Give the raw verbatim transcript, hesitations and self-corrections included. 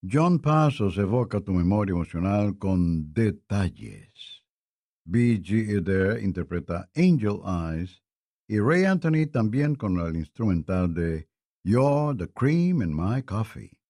John Passos evoca tu memoria emocional con detalles. B G. Adair interpreta Angel Eyes y Ray Anthony también con el instrumental de You're the Cream in My Coffee.